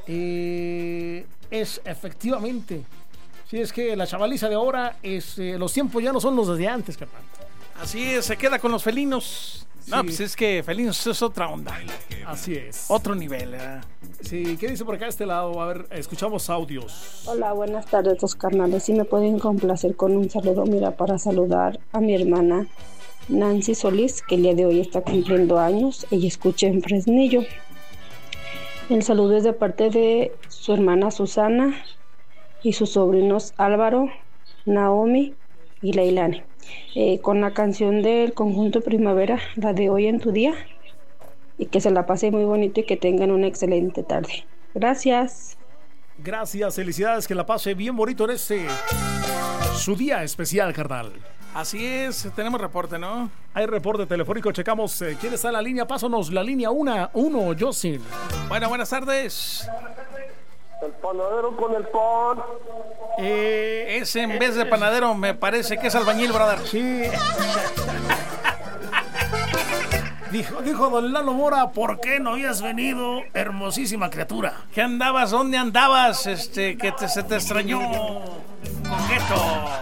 Es efectivamente. Sí, es que la chavaliza de ahora, los tiempos ya no son los de antes, carnal. Así es, se queda con los felinos. Sí. No, pues es que felinos es otra onda. Así es. Otro nivel, ¿verdad? Sí, ¿qué dice por acá de este lado? A ver, escuchamos audios. Hola, buenas tardes, dos carnales. Si me pueden complacer con un saludo, mira, para saludar a mi hermana Nancy Solís, que el día de hoy está cumpliendo años. Ella escucha en Fresnillo. El saludo es de parte de su hermana Susana y sus sobrinos Álvaro, Naomi y Leilani. Con la canción del conjunto Primavera, la de Hoy en tu día, y que se la pase muy bonito y que tengan una excelente tarde. Gracias. Gracias, felicidades, que la pase bien bonito en su día especial, carnal. Así es, tenemos reporte, ¿no? Hay reporte telefónico, checamos quién está en la línea. Pásanos la línea 1, Jocelyn. Bueno, buenas tardes. El panadero con el pan. Ese en vez de panadero me parece que es albañil, brother. Sí. Dijo don Lalo Mora, ¿por qué no habías venido, hermosísima criatura? ¿Qué andabas? ¿Dónde andabas? Se te extrañó, coqueto.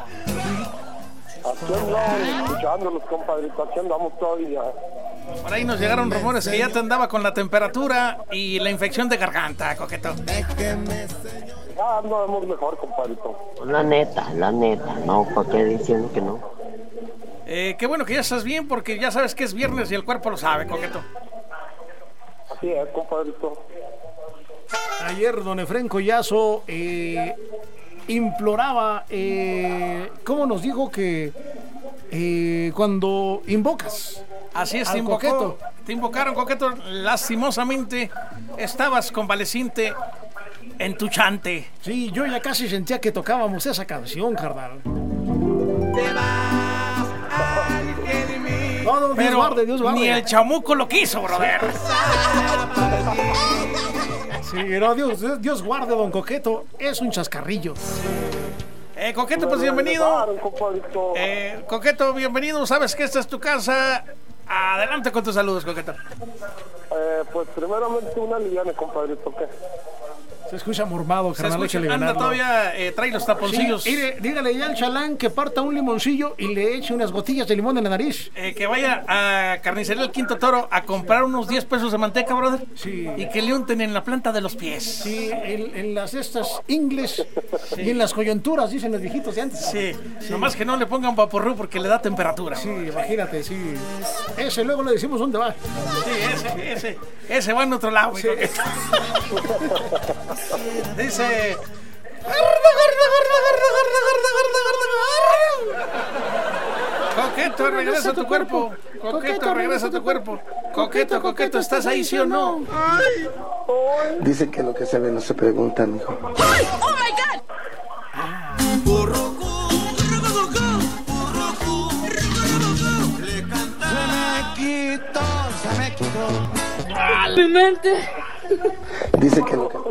Aquí andamos, escuchándolos, compadrito. Aquí andamos todavía. Por ahí nos llegaron rumores que ya te andaba con la temperatura y la infección de garganta, coqueto. Ya andamos mejor, compadrito. La neta, no, ¿para qué diciendo que no? Qué bueno que ya estás bien, porque ya sabes que es viernes y el cuerpo lo sabe, coqueto. Así es, compadrito. Ayer don Efrén Collazo imploraba, ¿cómo nos dijo que cuando invocas? Así es, coqueto. Te invocaron, coqueto. Lastimosamente estabas convaleciente en tu chante. Sí, yo ya casi sentía que tocábamos esa canción, carnal. Te vas de mí. No, Dios guarde, Dios guarde. Ni el chamuco lo quiso, brother. Sí, no, Dios guarde, don Coqueto. Es un chascarrillo. Coqueto, pues bienvenido. Coqueto, bienvenido. Sabes que esta es tu casa. Adelante con tus saludos, Coqueto. Pues primeramente una liviana, compadrito, ¿qué? Se escucha mormado, carnal. Anda todavía, trae los taponcillos. Sí, dígale ya al chalán que parta un limoncillo y le eche unas gotillas de limón en la nariz. Que vaya a Carnicería El Quinto Toro a comprar unos 10 pesos de manteca, brother. Sí. Y que le unten en la planta de los pies. Sí, en las estas ingles y en las coyunturas, dicen los viejitos de antes. Sí. Nomás que no le pongan vaporru porque le da temperatura. Sí, imagínate, sí. Ese luego le decimos dónde va. Sí, ese va en otro lado. Sí. Dice... Coqueto, regresa a tu cuerpo. Coqueto, regresa a tu cuerpo. Coqueto, ¿estás ahí, sí o no? Dice que lo que se ve no se pregunta, mijo. ¡Oh, my God! Se me quitó. Mi mente. Dice que lo que...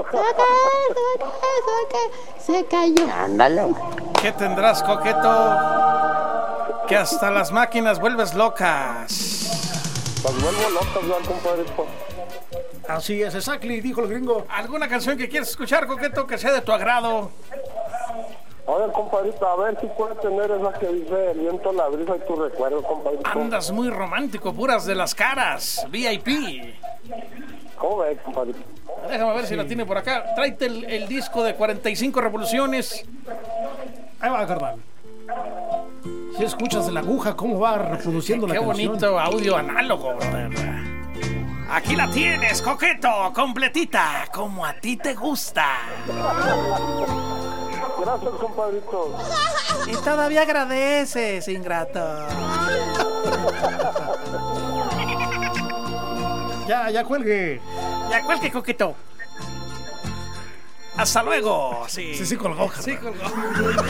Se cayó. Ándale. ¿Qué tendrás, coqueto? Que hasta las máquinas vuelves locas. Las vuelvo locas, ¿verdad, compadrito? Así es, exactly, dijo el gringo. ¿Alguna canción que quieres escuchar, coqueto, que sea de tu agrado? Oye, compadrito, a ver si puedes tener esa que dice el viento, la brisa y tu recuerdo, compadrito. Andas muy romántico, puras de las caras, VIP. ¿Cómo ves, compadrito? Déjame ver si la tiene por acá. Tráete el disco de 45 revoluciones. Ahí va, carnal. Si escuchas la aguja, cómo va reproduciendo la canción. Qué bonito audio análogo, brother. Aquí la tienes, coqueto, completita, como a ti te gusta. Gracias, compadrito. Y todavía agradeces, ingrato. Ya cuelgue. Ya cuelgue, coqueto. Hasta luego. Sí, colgó. Sí, colgó.